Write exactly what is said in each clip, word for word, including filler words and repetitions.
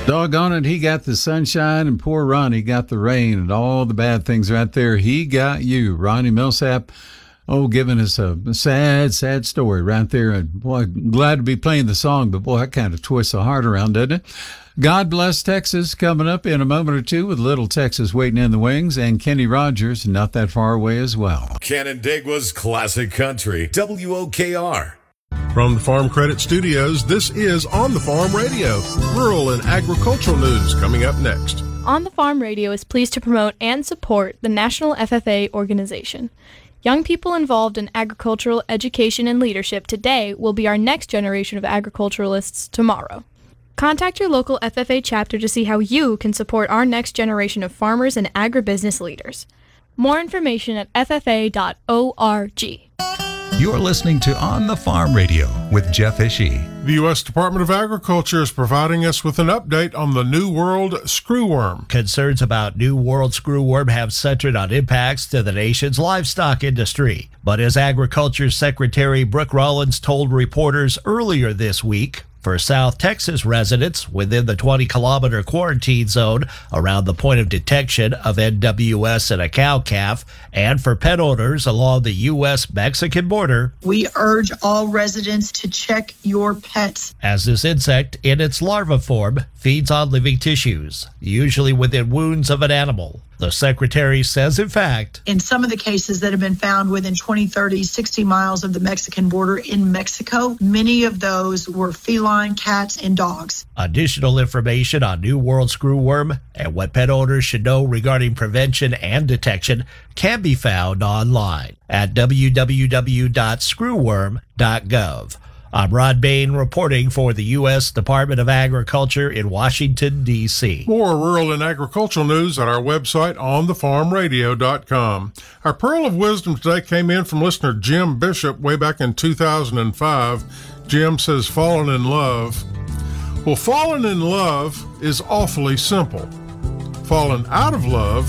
Doggone it, he got the sunshine and poor Ronnie got the rain and all the bad things right there. He got you, Ronnie Millsap. Oh, giving us a sad, sad story right there. And boy, glad to be playing the song, but boy, that kind of twists the heart around, doesn't it? God Bless Texas coming up in a moment or two with Little Texas waiting in the wings, and Kenny Rogers not that far away as well. Canandaigua's classic country, W O K R. From the Farm Credit Studios, this is On the Farm Radio, rural and agricultural news coming up next. On the Farm Radio is pleased to promote and support the National F F A organization. Young people involved in agricultural education and leadership today will be our next generation of agriculturalists tomorrow. Contact your local F F A chapter to see how you can support our next generation of farmers and agribusiness leaders. More information at f f a dot org. You're listening to On the Farm Radio with Jeff Ishii. The U S Department of Agriculture is providing us with an update on the New World screwworm. Concerns about New World screwworm have centered on impacts to the nation's livestock industry. But as Agriculture Secretary Brooke Rollins told reporters earlier this week, for South Texas residents within the twenty-kilometer quarantine zone around the point of detection of N W S in a cow-calf, and for pet owners along the U S Mexican border, we urge all residents to check your pets, as this insect, in its larva form, feeds on living tissues, usually within wounds of an animal. The secretary says, in fact, in some of the cases that have been found within twenty, thirty, sixty miles of the Mexican border in Mexico, many of those were feline cats and dogs. Additional information on New World screwworm and what pet owners should know regarding prevention and detection can be found online at w w w dot screwworm dot gov. I'm Rod Bain reporting for the U S Department of Agriculture in Washington, D C More rural and agricultural news at our website, on the farm radio dot com. Our Pearl of Wisdom today came in from listener Jim Bishop way back in two thousand five. Jim says, fallen in love. Well, fallen in love is awfully simple. Fallen out of love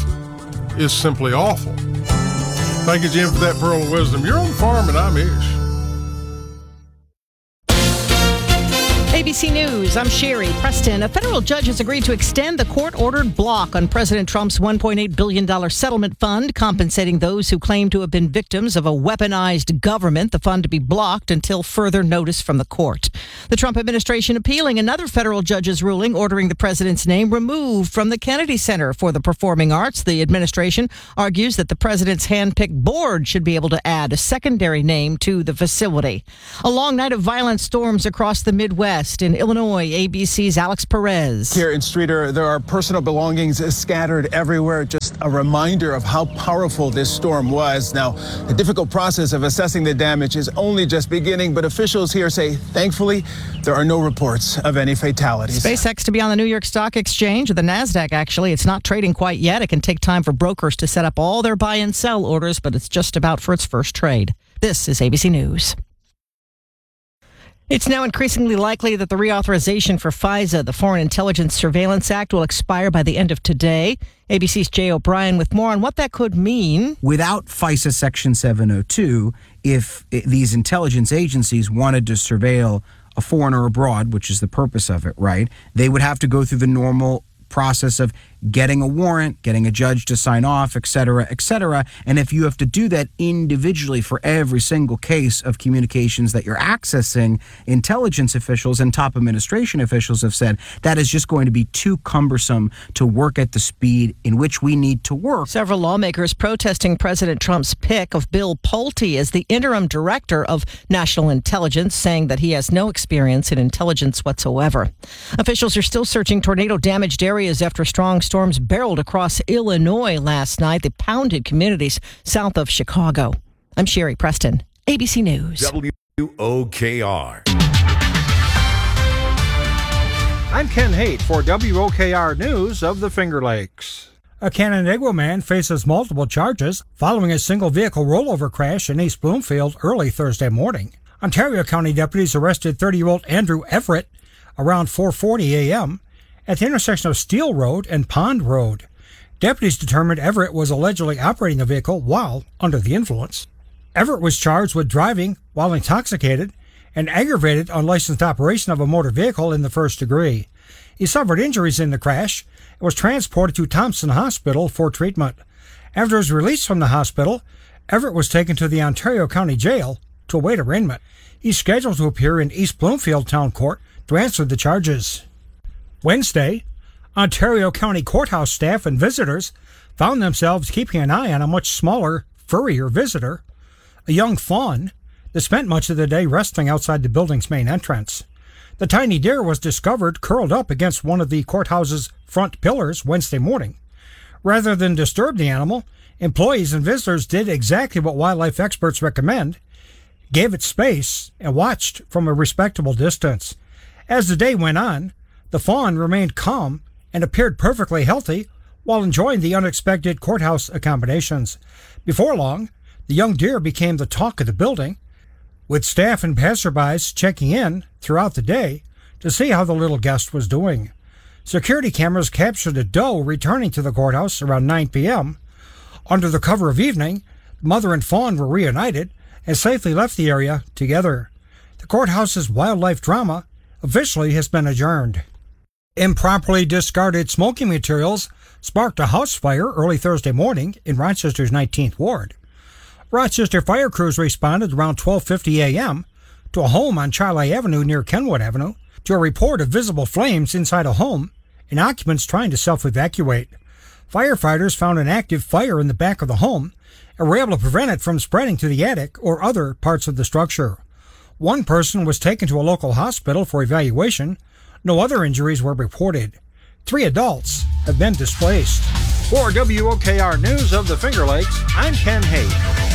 is simply awful. Thank you, Jim, for that Pearl of Wisdom. You're on the farm and I'm Ish. A B C News, I'm Sherry Preston. A federal judge has agreed to extend the court-ordered block on President Trump's one point eight billion dollars settlement fund, compensating those who claim to have been victims of a weaponized government. The fund to be blocked until further notice from the court. The Trump administration appealing another federal judge's ruling ordering the president's name removed from the Kennedy Center for the Performing Arts. The administration argues that the president's hand-picked board should be able to add a secondary name to the facility. A long night of violent storms across the Midwest. In Illinois, A B C's Alex Perez. Here in Streeter, there are personal belongings scattered everywhere. Just a reminder of how powerful this storm was. Now, the difficult process of assessing the damage is only just beginning, but officials here say, thankfully, there are no reports of any fatalities. SpaceX to be on the New York Stock Exchange, or the NASDAQ, actually. It's not trading quite yet. It can take time for brokers to set up all their buy and sell orders, but it's just about for its first trade. This is A B C News. It's now increasingly likely that the reauthorization for FISA, the Foreign Intelligence Surveillance Act, will expire by the end of today. A B C's Jay O'Brien with more on what that could mean. Without FISA Section seven oh two, if these intelligence agencies wanted to surveil a foreigner abroad, which is the purpose of it, right, they would have to go through the normal process of getting a warrant, getting a judge to sign off, et cetera, et cetera. And if you have to do that individually for every single case of communications that you're accessing, intelligence officials and top administration officials have said that is just going to be too cumbersome to work at the speed in which we need to work. Several lawmakers protesting President Trump's pick of Bill Pulte as the interim director of national intelligence, saying that he has no experience in intelligence whatsoever. Officials are still searching tornado-damaged areas after strong storms barreled across Illinois last night. They pounded communities south of Chicago. I'm Sherry Preston, A B C News. W O K R. I'm Ken Haight for W O K R News of the Finger Lakes. A Canandaigua man faces multiple charges following a single-vehicle rollover crash in East Bloomfield early Thursday morning. Ontario County deputies arrested thirty-year-old Andrew Everett around four forty a.m. at the intersection of Steele Road and Pond Road. Deputies determined Everett was allegedly operating the vehicle while under the influence. Everett was charged with driving while intoxicated and aggravated unlicensed operation of a motor vehicle in the first degree. He suffered injuries in the crash and was transported to Thompson Hospital for treatment. After his release from the hospital, Everett was taken to the Ontario County Jail to await arraignment. He's scheduled to appear in East Bloomfield Town Court to answer the charges. Wednesday, Ontario County Courthouse staff and visitors found themselves keeping an eye on a much smaller, furrier visitor, a young fawn that spent much of the day resting outside the building's main entrance. The tiny deer was discovered curled up against one of the courthouse's front pillars Wednesday morning. Rather than disturb the animal, employees and visitors did exactly what wildlife experts recommend, gave it space, and watched from a respectable distance. As the day went on, the fawn remained calm and appeared perfectly healthy while enjoying the unexpected courthouse accommodations. Before long, the young deer became the talk of the building, with staff and passerbys checking in throughout the day to see how the little guest was doing. Security cameras captured a doe returning to the courthouse around nine p.m. Under the cover of evening, mother and fawn were reunited and safely left the area together. The courthouse's wildlife drama officially has been adjourned. Improperly discarded smoking materials sparked a house fire early Thursday morning in Rochester's nineteenth Ward. Rochester fire crews responded around twelve fifty a.m. to a home on Charlie Avenue near Kenwood Avenue to a report of visible flames inside a home and occupants trying to self-evacuate. Firefighters found an active fire in the back of the home and were able to prevent it from spreading to the attic or other parts of the structure. One person was taken to a local hospital for evaluation. No other injuries were reported. Three adults have been displaced. For W O K R News of the Finger Lakes, I'm Ken Hay.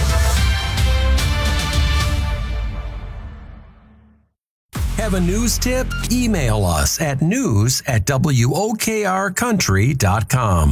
Have a news tip? Email us at news at W O K R country dot com.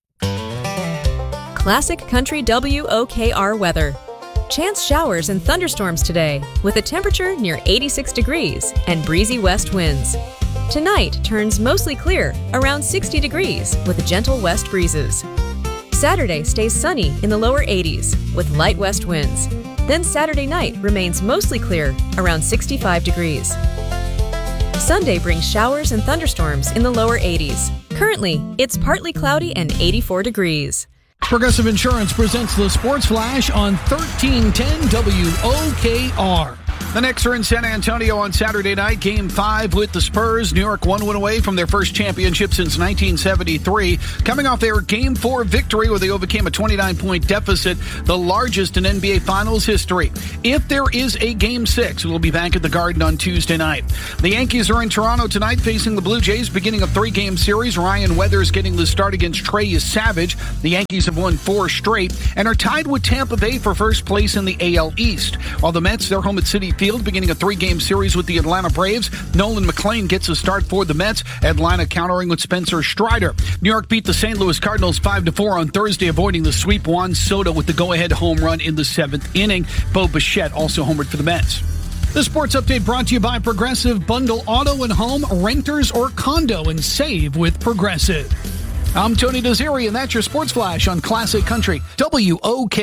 Classic Country W O K R weather. Chance showers and thunderstorms today with a temperature near eighty-six degrees and breezy west winds. Tonight turns mostly clear, around sixty degrees with gentle west breezes. Saturday stays sunny in the lower eighties with light west winds. Then Saturday night remains mostly clear, around sixty-five degrees. Sunday brings showers and thunderstorms in the lower eighties. Currently, it's partly cloudy and eighty-four degrees. Progressive Insurance presents the Sports Flash on thirteen ten W O K R. The Knicks are in San Antonio on Saturday night, Game five with the Spurs. New York one win away from their first championship since nineteen seventy-three. Coming off their Game four victory where they overcame a twenty-nine point deficit, the largest in N B A Finals history. If there is a Game six, we'll be back at the Garden on Tuesday night. The Yankees are in Toronto tonight facing the Blue Jays, beginning a three-game series. Ryan Weathers getting the start against Trey Savage. The Yankees have won four straight and are tied with Tampa Bay for first place in the A L East. While the Mets, they're home at Citi Field, beginning a three-game series with the Atlanta Braves. Nolan McLean gets a start for the Mets. Atlanta countering with Spencer Strider. New York beat the Saint Louis Cardinals five to four on Thursday, avoiding the sweep. Juan Soto with the go-ahead home run in the seventh inning. Bo Bichette also homered for the Mets. The Sports Update brought to you by Progressive. Bundle auto and home, renters or condo, and save with Progressive. I'm Tony Desiri, and that's your Sports Flash on Classic Country W O K.